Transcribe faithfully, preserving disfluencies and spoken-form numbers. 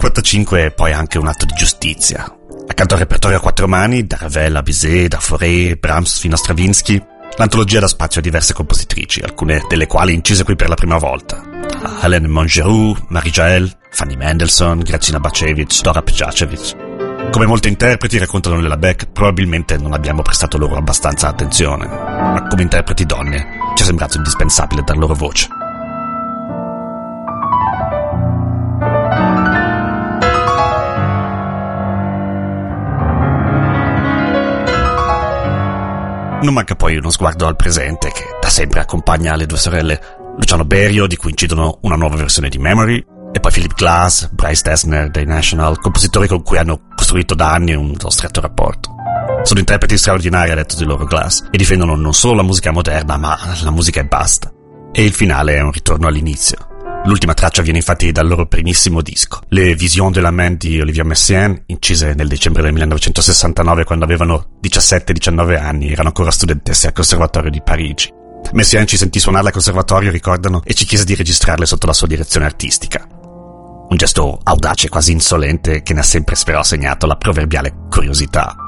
cinquantacinque è poi anche un atto di giustizia. Accanto al repertorio a quattro mani, da Ravel a Bizet, da Fauré, Brahms fino a Stravinsky, l'antologia dà spazio a diverse compositrici, alcune delle quali incise qui per la prima volta. Da Hélène Montgeroux, Marie Jael, Fanny Mendelssohn, Grazina Bacevic, Dora Pejacevic. Come molti interpreti raccontano nella Beck, probabilmente non abbiamo prestato loro abbastanza attenzione, ma come interpreti donne ci è sembrato indispensabile dar loro voce. Non manca poi uno sguardo al presente che da sempre accompagna le due sorelle Luciano Berio, di cui incidono una nuova versione di Memory, e poi Philip Glass, Bryce Dessner dei National, compositori con cui hanno costruito da anni un stretto rapporto. Sono interpreti straordinari, ha detto di loro Glass, e difendono non solo la musica moderna, ma la musica e basta. E il finale è un ritorno all'inizio. L'ultima traccia viene infatti dal loro primissimo disco, Le Visions de la Main di Olivier Messiaen, incise nel dicembre del millenovecentosessantanove quando avevano diciassette diciannove anni, erano ancora studentesse al Conservatorio di Parigi. Messiaen ci sentì suonarla al conservatorio, ricordano, e ci chiese di registrarle sotto la sua direzione artistica. Un gesto audace, quasi insolente, che ne ha sempre spero segnato la proverbiale curiosità.